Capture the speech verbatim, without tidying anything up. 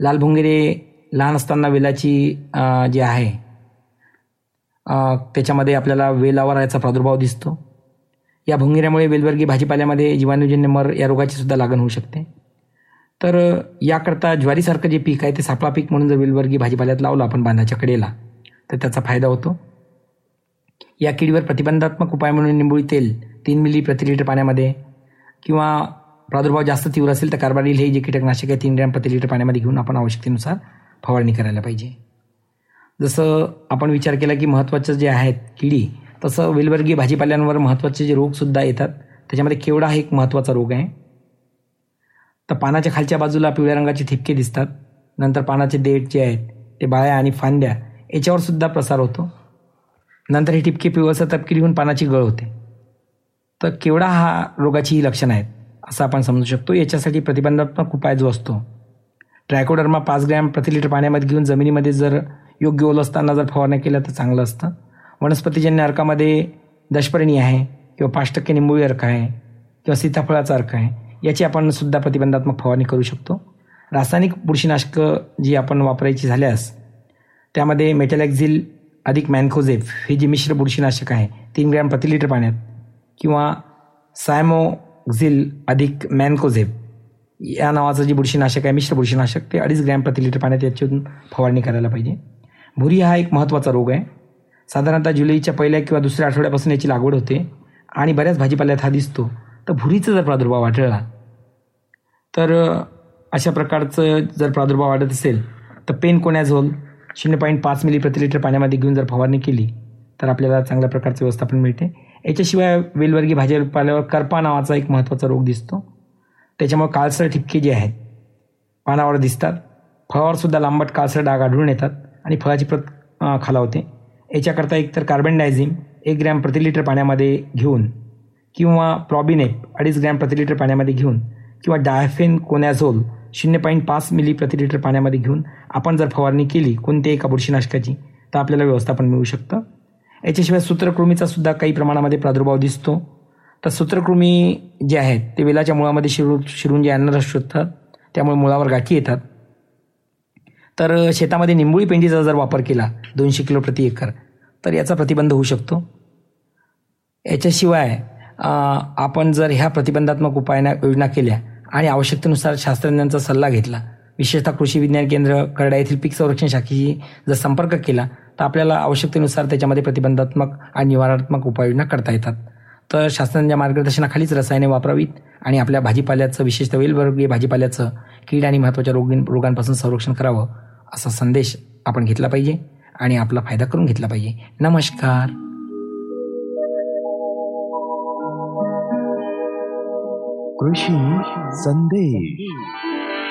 लाल भुंगेरे लहान असताना वेलाची जे आहे त्याच्यामध्ये आपल्याला वेलावर याचा प्रादुर्भाव दिसतो. या भुंगेऱ्यामुळे वेलवर्गीय भाजीपाल्यामध्ये जीवाणूजन्य मर या रोगाची सुद्धा लागण होऊ शकते. तर याकरता ज्वारीसारखं जे पीक आहे ते सापळा पीक म्हणून जर वेलवर्गीय भाजीपाल्यात लावलं आपण बांधाच्या कडेला तर त्याचा फायदा होतो. या किडीवर प्रतिबंधात्मक उपाय म्हणून निंबोळी तेल तीन मिली प्रति लिटर पाण्यामध्ये किंवा प्रादुर्भाव जास्त तीव्र असेल तर कार्बारिल हे जे कीटकनाशक आहे तीन ग्रॅम प्रति लिटर पाण्यामध्ये घेऊन आपण आवश्यकतेनुसार फवारणी करायला पाहिजे. जसं आपण विचार केला की महत्त्वाचं जे आहेत किडी, तसं वेलवर्गीय भाजीपाल्यांवर महत्त्वाचे जे रोगसुद्धा येतात. त्याच्यामध्ये केवडा हा एक महत्त्वाचा रोग आहे. तर पानाच्या खालच्या बाजूला पिवळ्या रंगाचे ठिपके दिसतात. नंतर पानाचे देठ जे आहेत ते बाळ्या आणि फांद्या याच्यावर सुद्धा प्रसार होतो. नंतर हे ठिपके पिवळसर तपकिरी होऊन पानाची गळ होते. तर केवडा हा रोगाची ही लक्षणं आहेत असं आपण समजू शकतो. याच्यासाठी प्रतिबंधात्मक उपाय जो असतो ट्रायकोडर्मा पाच ग्रॅम प्रति लिटर पाण्यामध्ये घेऊन जमिनीमध्ये जर योग्य ओल असताना जर फवारण्या केल्या तर चांगलं असतं. वनस्पतीजन्य अर्कामध्ये दशपर्णी आहे किंवा पाच टक्के निंबोळी अर्क आहे किंवा सीताफळाचा अर्क आहे, याची आपण सुद्धा प्रतिबंधात्मक फवारणी करू शकतो. रासायनिक बुरशीनाशकं जी आपण वापरायची झाल्यास त्यामध्ये मेटॅलॅक्झिल अधिक मॅनकोझेब हे जे मिश्र बुरशीनाशक आहे तीन ग्रॅम प्रति लिटर पाण्यात किंवा सायमोक्झिल अधिक मॅनकोझेब या नावाचं जे बुरशीनाशक आहे मिश्र बुरशीनाशक ते अडीच ग्रॅम प्रति लिटर पाण्यात याच्यातून फवारणी करायला पाहिजे. भुरी हा एक महत्त्वाचा रोग आहे. साधारणतः जुलैच्या पहिल्या किंवा दुसऱ्या आठवड्यापासून याची लागवड होते आणि बऱ्याच भाजीपाल्यात हा दिसतो. तर भुरीचा जर प्रादुर्भाव आढळला तर अशा प्रकारचं जर प्रादुर्भाव वाढत असेल तर पेनकोनॅझोल शून्य पॉईंट पाच मिली प्रति लिटर पाण्यामध्ये घेऊन जर फवारणी केली तर आपल्याला चांगल्या प्रकारचं व्यवस्थापन मिळते. याच्याशिवाय वेलवर्गीय भाजीपाल्यावर करपा नावाचा एक महत्त्वाचा रोग दिसतो. त्याच्यामुळे काळसर ठिपके जे आहेत पानावर दिसतात. फळावर सुद्धा लांबट काळसर डाग आढळून येतात आणि फळाची प्रत खालावते. याच्याकरता एकतर कार्बन डायझिम एक ग्रॅम प्रति लिटर पाण्यामध्ये घेऊन किंवा प्रॉबिनेप अडीच ग्रॅम प्रति लिटर पाण्यामध्ये घेऊन किंवा डायफेन कोनॅझोल शून्य पॉईंट पाच मिली प्रति लिटर पाण्यामध्ये घेऊन आपण जर फवारणी केली कोणत्याही एका बुरशीनाशकाची तर आपल्याला व्यवस्थापन मिळू शकतं. याच्याशिवाय सूत्रकृमीचा सुद्धा काही प्रमाणामध्ये प्रादुर्भाव दिसतो. तर सूत्रकृमी जे आहेत ते वेलाच्या मुळामध्ये शिरू शिरून जे अन्नरस शोधतात त्यामुळे मुळावर गाठी येतात. तर शेतामध्ये निंबोळी पेंडीचा जर वापर केला दोनशे किलो प्रति एकर तर याचा प्रतिबंध होऊ शकतो. याच्याशिवाय आपण जर ह्या प्रतिबंधात्मक उपायना योजना केल्या आणि आवश्यकतेनुसार शास्त्रज्ञांचा सल्ला घेतला, विशेषतः कृषी विज्ञान केंद्र करडा येथील पीक संरक्षण शाखेशी जर संपर्क केला तर आपल्याला आवश्यकतेनुसार त्याच्यामध्ये प्रतिबंधात्मक आणि निवारणात्मक उपाययोजना करता येतात. तर शास्त्रज्ञांच्या मार्गदर्शनाखालीच रसायने वापरावीत आणि आपल्या भाजीपाल्याचं विशेषतः वेलवर्गीय भाजीपाल्याचं कीड आणि महत्त्वाच्या रोग रोगांपासून संरक्षण करावं असा संदेश आपण घेतला पाहिजे आणि आपला फायदा करून घेतला पाहिजे. नमस्कार. कृषी संदेश.